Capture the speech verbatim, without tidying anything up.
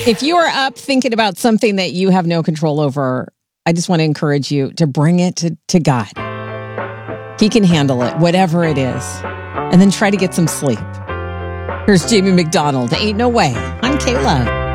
If you are up thinking about something that you have no control over, I just want to encourage you to bring it to, to God. He can handle it, whatever it is. And then try to get some sleep. Here's Jamie McDonald. Ain't No Way on K-Love.